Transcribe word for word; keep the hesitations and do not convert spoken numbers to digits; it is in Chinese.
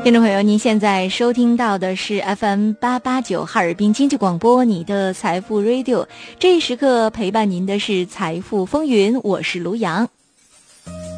听众朋友，您现在收听到的是 F M 八八九哈尔滨经济广播，你的财富 Radio。这一时刻陪伴您的是财富风云，我是卢阳。